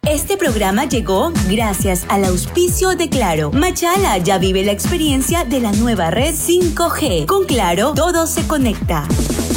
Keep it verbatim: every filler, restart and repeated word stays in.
Este programa llegó gracias al auspicio de Claro. Machala ya vive la experiencia de la nueva red cinco G. Con Claro, todo se conecta.